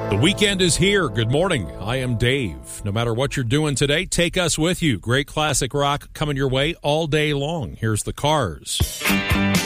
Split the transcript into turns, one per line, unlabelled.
The weekend is here. Good morning. I am Dave. No matter what you're doing today, take us with you. Great classic rock coming your way all day long. Here's the Cars.